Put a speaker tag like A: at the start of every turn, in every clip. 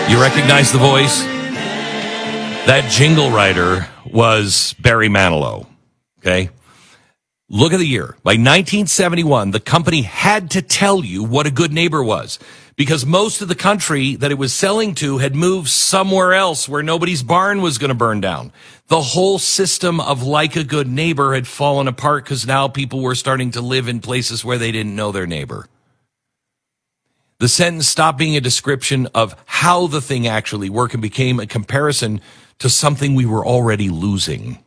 A: You recognize the voice? That jingle writer was Barry Manilow. Okay? Look at the year. By 1971, the company had to tell you what a good neighbor was because most of the country that it was selling to had moved somewhere else where nobody's barn was going to burn down. The whole system of like a good neighbor had fallen apart because now people were starting to live in places where they didn't know their neighbor. The sentence stopped being a description of how the thing actually worked and became a comparison to something we were already losing.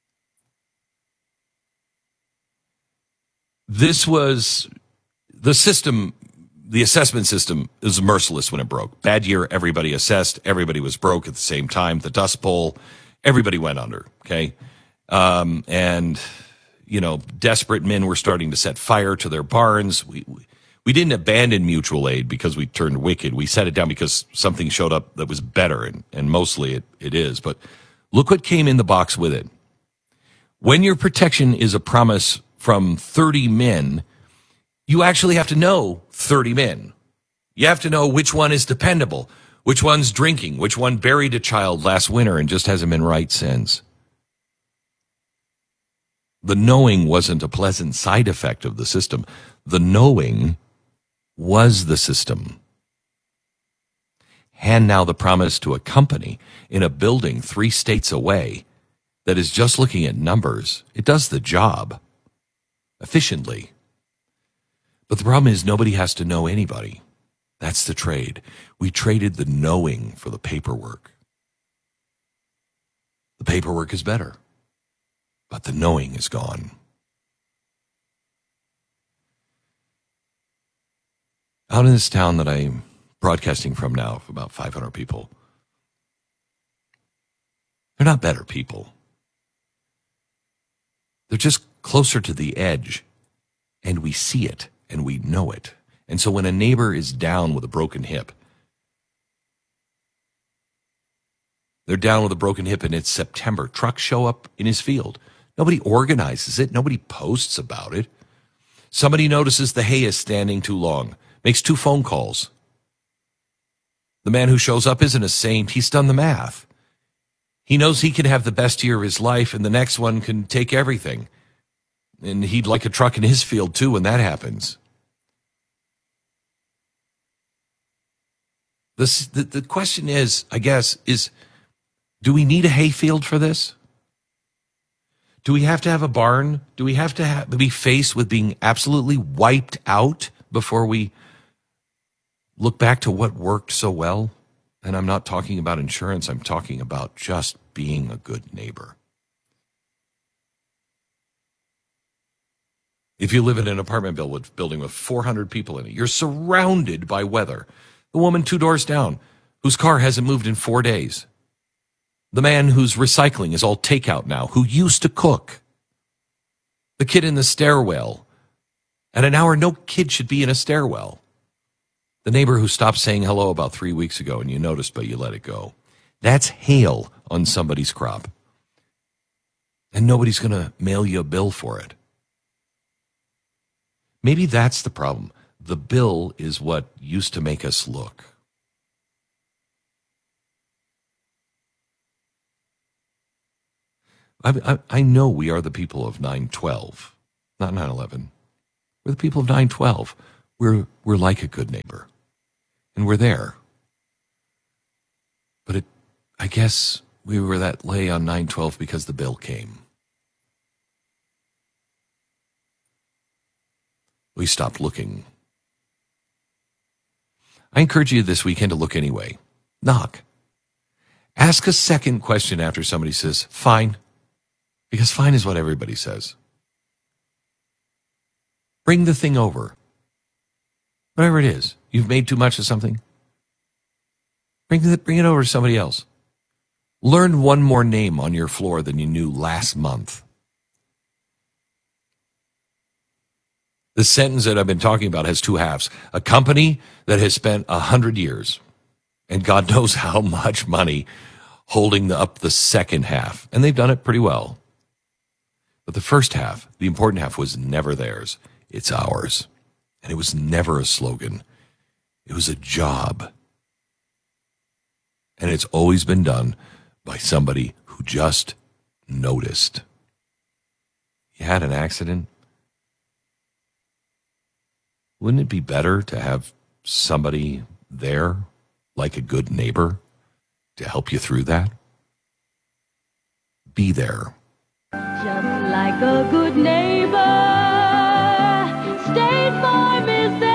A: This was the system, the assessment system is merciless when it broke. Bad year, everybody assessed, everybody was broke at the same time. The Dust Bowl, everybody went under, okay? Desperate men were starting to set fire to their barns. We didn't abandon mutual aid because we turned wicked. We set it down because something showed up that was better, and mostly it is. But look what came in the box with it. When your protection is a promise from 30 men, you actually have to know 30 men. You have to know which one is dependable, which one's drinking, which one buried a child last winter and just hasn't been right since. The knowing wasn't a pleasant side effect of the system. The knowing was the system. Hand now the promise to a company in a building 3 states away that is just looking at numbers. It does the job efficiently. But the problem is nobody has to know anybody. That's the trade. We traded the knowing for the paperwork. The paperwork is better, but the knowing is gone. Out in this town that I'm broadcasting from now, of about 500 people, they're not better people. They're just closer to the edge, and we see it, and we know it. And so when a neighbor is down with a broken hip, they're down with a broken hip and it's September, trucks show up in his field. Nobody organizes it. Nobody posts about it. Somebody notices the hay is standing too long, makes 2 phone calls. The man who shows up isn't a saint. He's done the math. He knows he can have the best year of his life and the next one can take everything. And he'd like a truck in his field too when that happens. The question is, I guess, do we need a hay field for this? Do we have to have a barn? Do we have to be faced with being absolutely wiped out before we look back to what worked so well? And I'm not talking about insurance. I'm talking about just being a good neighbor. If you live in an apartment building with 400 people in it, you're surrounded by weather. The woman 2 doors down, whose car hasn't moved in 4 days. The man whose recycling is all takeout now, who used to cook. The kid in the stairwell. At an hour, no kid should be in a stairwell. The neighbor who stopped saying hello about 3 weeks ago and you noticed, but you let it go. That's hail on somebody's crop. And nobody's going to mail you a bill for it. Maybe that's the problem. The bill is what used to make us look. I know we are the people of 9/12, not 9/11. We're the people of 9/12. We're like a good neighbor, and we're there. But I guess we were that way on 9/12 because the bill came. We stopped looking. I encourage you this weekend to look anyway. Knock. Ask a second question after somebody says, fine. Because fine is what everybody says. Bring the thing over. Whatever it is. You've made too much of something. Bring it over to somebody else. Learn one more name on your floor than you knew last month. The sentence that I've been talking about has 2 halves. A company that has spent 100 years, and God knows how much money, holding up the second half. And they've done it pretty well. But the first half, the important half, was never theirs. It's ours. And it was never a slogan. It was a job. And it's always been done by somebody who just noticed. You had an accident? Wouldn't it be better to have somebody there, like a good neighbor, to help you through that? Be there.
B: Just like a good neighbor, State Farm is there.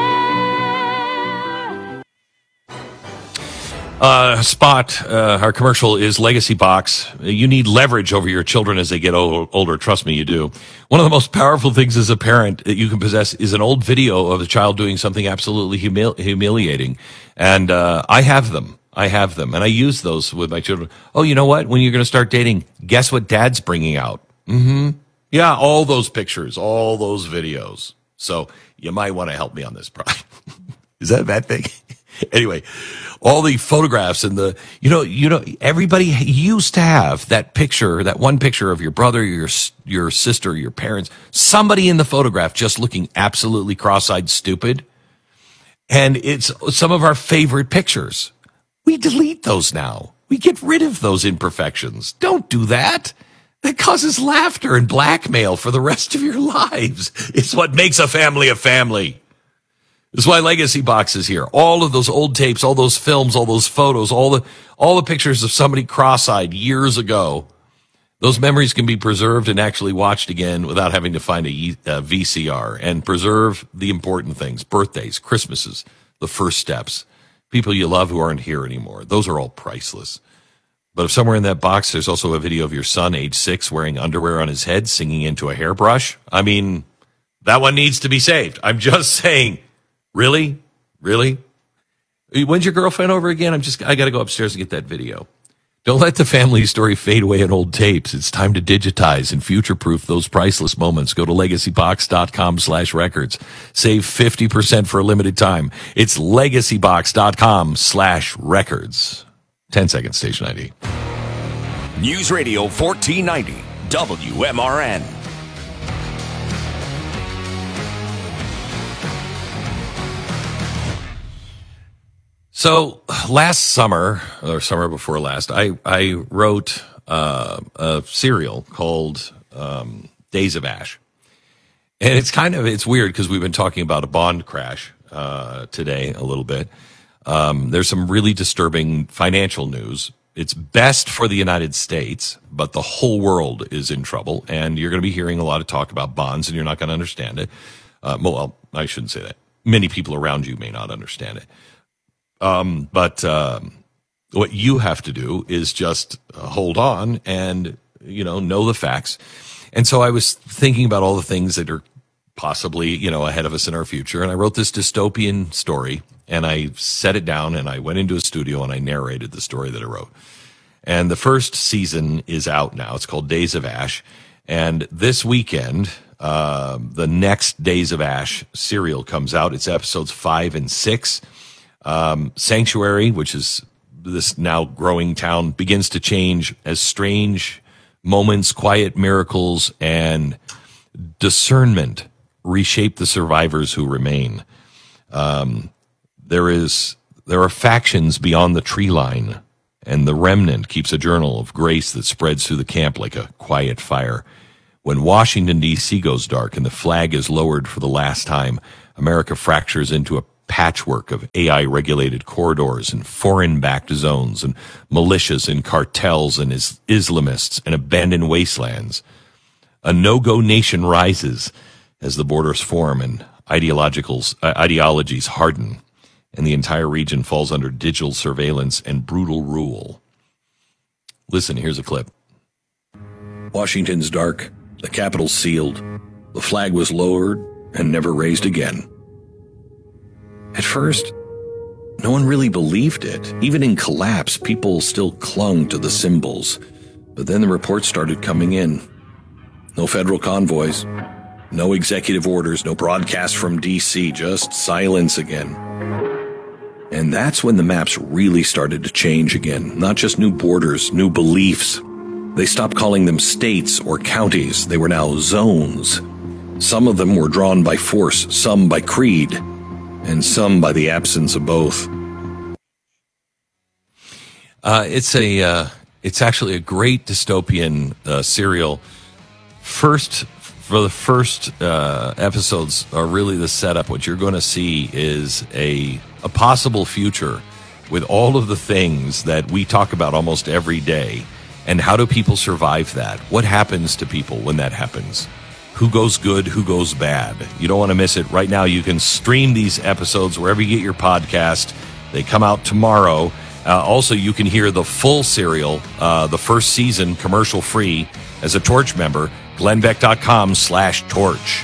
A: Our commercial is Legacy Box. You need leverage over your children as they get older. Trust me, you do. One of the most powerful things as a parent that you can possess is an old video of a child doing something absolutely humiliating. And I have them. And I use those with my children. Oh, you know what? When you're going to start dating, guess what dad's bringing out? Yeah, all those pictures, all those videos. So you might want to help me on this, Brian. Is that a bad thing? Anyway, all the photographs and everybody used to have that picture, that one picture of your brother, your sister, your parents, somebody in the photograph just looking absolutely cross-eyed stupid. And it's some of our favorite pictures. We delete those now. We get rid of those imperfections. Don't do that. That causes laughter and blackmail for the rest of your lives. It's what makes a family a family. This is why Legacy Box is here. All of those old tapes, all those films, all those photos, all the pictures of somebody cross-eyed years ago. Those memories can be preserved and actually watched again without having to find a VCR, and preserve the important things: birthdays, Christmases, the first steps, people you love who aren't here anymore. Those are all priceless. But if somewhere in that box there's also a video of your son, age 6, wearing underwear on his head, singing into a hairbrush, I mean, that one needs to be saved. I'm just saying. Really? When's your girlfriend over again? I got to go upstairs and get that video. Don't let the family story fade away in old tapes. It's time to digitize and future-proof those priceless moments. Go to legacybox.com/records. Save 50% for a limited time. It's legacybox.com/records. 10-second station ID.
C: News Radio 1490, WMRN.
A: So last summer, or summer before last, I wrote a serial called Days of Ash. And it's weird because we've been talking about a bond crash today a little bit. There's some really disturbing financial news. It's best for the United States, but the whole world is in trouble. And you're going to be hearing a lot of talk about bonds, and you're not going to understand it. Well, I shouldn't say that. Many people around you may not understand it. But what you have to do is just hold on and, know the facts. And so I was thinking about all the things that are possibly, ahead of us in our future. And I wrote this dystopian story, and I set it down, and I went into a studio and I narrated the story that I wrote. And the first season is out now. It's called Days of Ash. And this weekend, the next Days of Ash serial comes out. It's episodes 5 and 6. Sanctuary, which is this now growing town, begins to change as strange moments, quiet miracles, and discernment reshape the survivors who remain. There are factions beyond the tree line, and the remnant keeps a journal of grace that spreads through the camp like a quiet fire. When Washington, D.C. goes dark and the flag is lowered for the last time, America fractures into a patchwork of AI-regulated corridors and foreign-backed zones and militias and cartels and Islamists and abandoned wastelands. A no-go nation rises as the borders form and ideologies harden, and the entire region falls under digital surveillance and brutal rule. Listen, here's a clip. Washington's dark, the Capitol's sealed, the flag was lowered and never raised again. At first, no one really believed it. Even in collapse, people still clung to the symbols. But then the reports started coming in. No federal convoys, no executive orders, no broadcast from D.C., just silence again. And that's when the maps really started to change again. Not just new borders, new beliefs. They stopped calling them states or counties. They were now zones. Some of them were drawn by force, some by creed, and some by the absence of both. It's actually a great dystopian serial. The first episodes are really the setup. What you're going to see is a possible future with all of the things that we talk about almost every day. And how do people survive that? What happens to people when that happens? Who goes good? Who goes bad? You don't want to miss it. Right now, you can stream these episodes wherever you get your podcast. They come out tomorrow. Also, you can hear the full serial, the first season, commercial-free, as a Torch member, glennbeck.com/torch.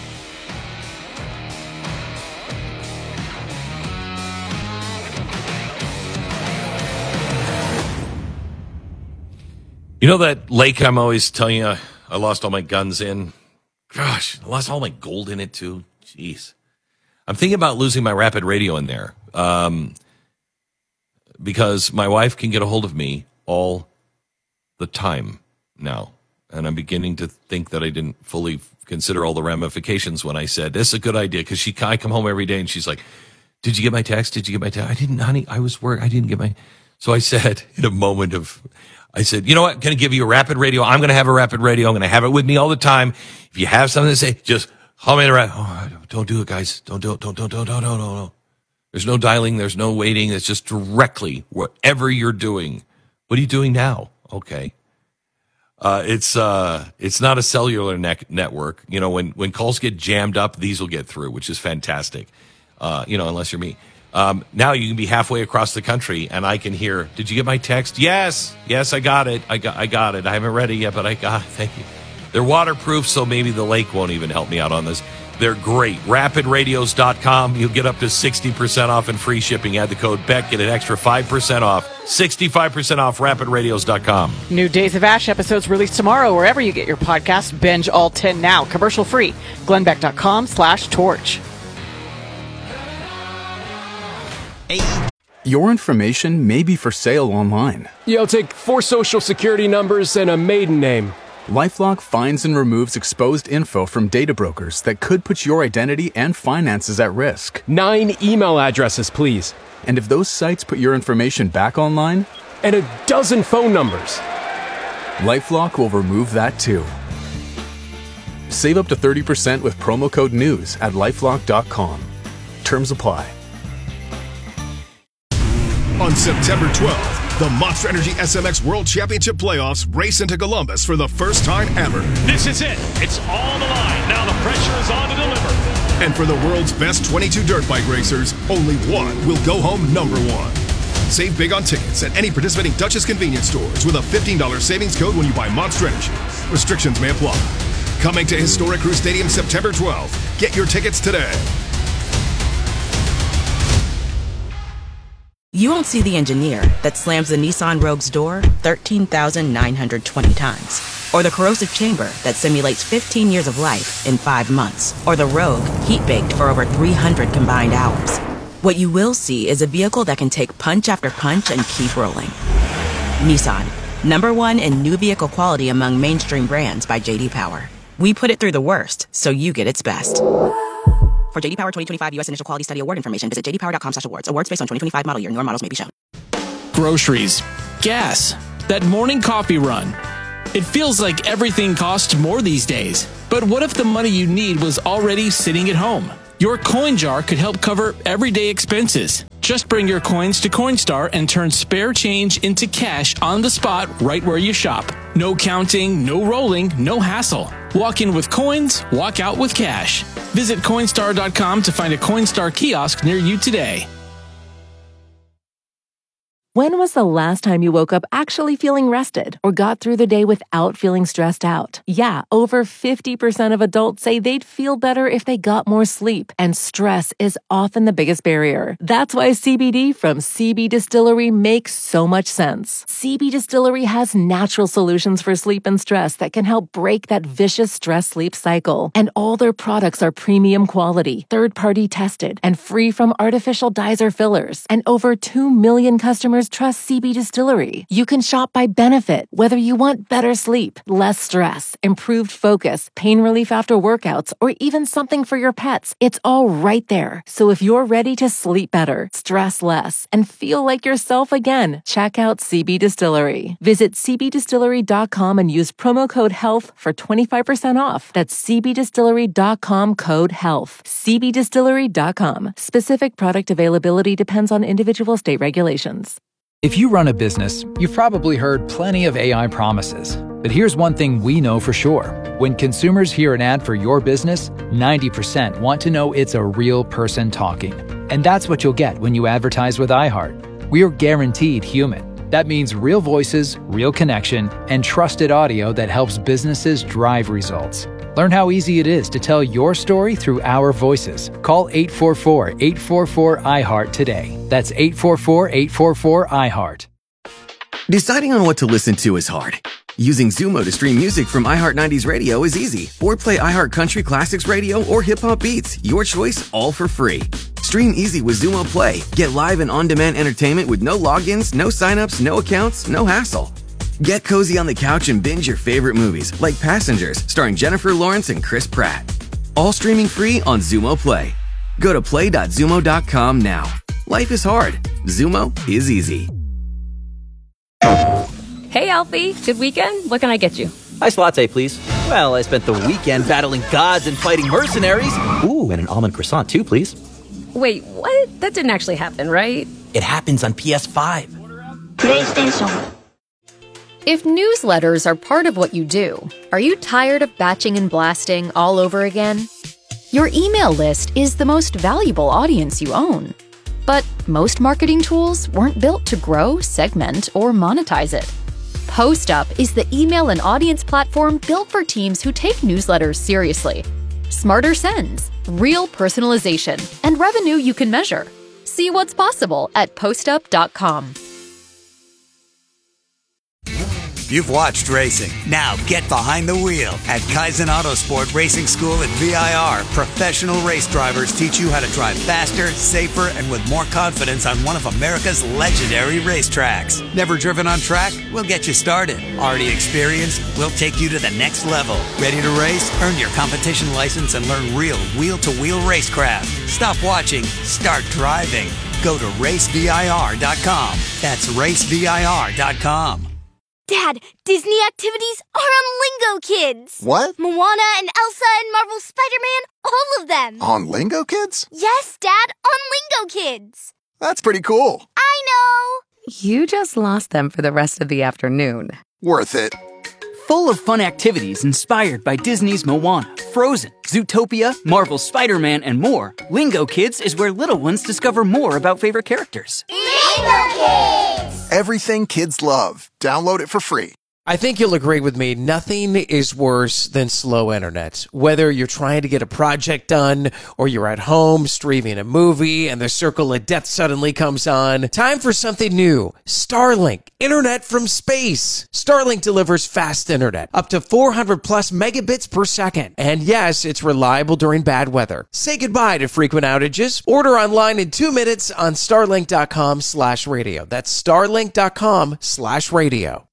A: You know that lake I'm always telling you I lost all my guns in? Gosh, I lost all my gold in it too. Jeez. I'm thinking about losing my Rapid Radio in there because my wife can get a hold of me all the time now. And I'm beginning to think that I didn't fully consider all the ramifications when I said, this is a good idea. Because I come home every day and she's like, did you get my text? Did you get my text? I didn't, honey. I was worried. I didn't get my... So I said, in a moment of... I said, you know what? I'm going to give you a Rapid Radio. I'm going to have a Rapid Radio. I'm going to have it with me all the time. If you have something to say, just call me in around. Oh, don't do it, guys. Don't do it. Don't. There's no dialing. There's no waiting. It's just directly whatever you're doing. What are you doing now? Okay. It's not a cellular network. You know, when calls get jammed up, these will get through, which is fantastic. Unless you're me. Now you can be halfway across the country and I can hear, did you get my text? Yes, I got it. I got it. I haven't read it yet, but I got it. Thank you. They're waterproof, so maybe the lake won't even help me out on this. They're great. RapidRadios.com. You'll get up to 60% off and free shipping. Add the code Beck, get an extra 5% off. 65% off RapidRadios.com.
D: New Days of Ash episodes released tomorrow wherever you get your podcast. Binge all 10 now. Commercial free. glennbeck.com/torch.
E: Your information may be for sale online.
F: Yeah, I'll take 4 social security numbers and a maiden name.
E: LifeLock finds and removes exposed info from data brokers that could put your identity and finances at risk.
F: 9 email addresses, please.
E: And if those sites put your information back online...
F: And a dozen phone numbers.
E: LifeLock will remove that too. Save up to 30% with promo code NEWS at LifeLock.com. Terms apply.
G: On September 12th, the Monster Energy SMX World Championship Playoffs race into Columbus for the first time ever.
H: This is it. It's all the line. Now the pressure is on to deliver.
G: And for the world's best 22 dirt bike racers, only one will go home number one. Save big on tickets at any participating Duchess convenience stores with a $15 savings code when you buy Monster Energy. Restrictions may apply. Coming to Historic Crew Stadium September 12th. Get your tickets today.
I: You won't see the engineer that slams the Nissan Rogue's door 13,920 times. Or the corrosive chamber that simulates 15 years of life in 5 months. Or the Rogue heat-baked for over 300 combined hours. What you will see is a vehicle that can take punch after punch and keep rolling. Nissan, #1 in new vehicle quality among mainstream brands by J.D. Power. We put it through the worst, so you get its best. For J.D. Power 2025 U.S. Initial Quality Study Award information, visit jdpower.com/awards. Awards based on 2025 model year. Newer models may be shown.
J: Groceries, gas, that morning coffee run. It feels like everything costs more these days. But what if the money you need was already sitting at home? Your coin jar could help cover everyday expenses. Just bring your coins to Coinstar and turn spare change into cash on the spot right where you shop. No counting, no rolling, no hassle. Walk in with coins, walk out with cash. Visit Coinstar.com to find a Coinstar kiosk near you today.
K: When was the last time you woke up actually feeling rested or got through the day without feeling stressed out? Yeah, over 50% of adults say they'd feel better if they got more sleep, and stress is often the biggest barrier. That's why CBD from CB Distillery makes so much sense. CB Distillery has natural solutions for sleep and stress that can help break that vicious stress-sleep cycle. And all their products are premium quality, third-party tested, and free from artificial dyes or fillers. And over 2 million customers customers trust CB Distillery. You can shop by benefit, whether you want better sleep, less stress, improved focus, pain relief after workouts, or even something for your pets. It's all right there. So if you're ready to sleep better, stress less, and feel like yourself again, check out CB Distillery. Visit cbdistillery.com and use promo code HEALTH for 25% off. That's cbdistillery.com, code HEALTH. cbdistillery.com. Specific product availability depends on individual state regulations.
L: If you run a business, you've probably heard plenty of AI promises. But here's one thing we know for sure. When consumers hear an ad for your business, 90% want to know it's a real person talking. And that's what you'll get when you advertise with iHeart. We're guaranteed human. That means real voices, real connection, and trusted audio that helps businesses drive results. Learn how easy it is to tell your story through our voices. Call 844-844-iHeart today. That's 844-844-iHeart.
M: Deciding on what to listen to is hard. Using Zumo to stream music from iHeart 90s Radio is easy. Or play iHeart Country Classics Radio or Hip Hop Beats. Your choice, all for free. Stream easy with Zumo Play. Get live and on-demand entertainment with no logins, no signups, no accounts, no hassle. Get cozy on the couch and binge your favorite movies, like Passengers, starring Jennifer Lawrence and Chris Pratt. All streaming free on Zumo Play. Go to play.zumo.com now. Life is hard. Zumo is easy.
N: Hey, Alfie. Good weekend? What can I get you?
O: Iced latte, please. Well, I spent the weekend battling gods and fighting mercenaries. Ooh, and an almond croissant, too, please.
N: Wait, what? That didn't actually happen, right?
O: It happens on PS5.
P: PlayStation. If newsletters are part of what you do, are you tired of batching and blasting all over again? Your email list is the most valuable audience you own. But most marketing tools weren't built to grow, segment, or monetize it. PostUp is the email and audience platform built for teams who take newsletters seriously. Smarter sends, real personalization, and revenue you can measure. See what's possible at postup.com.
Q: You've watched racing. Now get behind the wheel. At Kaizen Autosport Racing School at VIR, professional race drivers teach you how to drive faster, safer, and with more confidence on one of America's legendary racetracks. Never driven on track? We'll get you started. Already experienced? We'll take you to the next level. Ready to race? Earn your competition license and learn real wheel-to-wheel racecraft. Stop watching. Start driving. Go to racevir.com. That's racevir.com.
R: Dad, Disney activities are on Lingo Kids.
S: What?
R: Moana and Elsa and Marvel's Spider-Man, all of them.
S: On Lingo Kids?
R: Yes, Dad, on Lingo Kids.
S: That's pretty cool.
R: I know.
T: You just lost them for the rest of the afternoon.
S: Worth it.
U: Full of fun activities inspired by Disney's Moana, Frozen, Zootopia, Marvel's Spider-Man, and more, Lingo Kids is where little ones discover more about favorite characters.
R: Lingo Kids!
S: Everything kids love. Download it for free.
V: I think you'll agree with me. Nothing is worse than slow internet. Whether you're trying to get a project done or you're at home streaming a movie and the circle of death suddenly comes on. Time for something new. Starlink. Internet from space. Starlink delivers fast internet. Up to 400 plus megabits per second. And yes, it's reliable during bad weather. Say goodbye to frequent outages. Order online in 2 minutes on starlink.com/radio. That's starlink.com/radio.